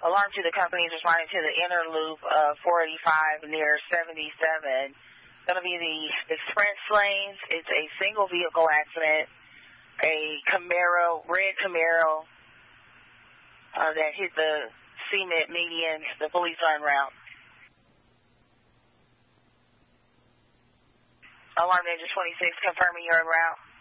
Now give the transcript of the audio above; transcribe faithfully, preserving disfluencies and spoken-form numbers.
Alarm to the company is responding to the inner loop of four eighty-five near seventy-seven. Going to be the express lanes. It's a single vehicle accident. A Camaro, red Camaro, uh, that hit the cement median. The police are en route. Alarm Ninja twenty-six confirming you're en route.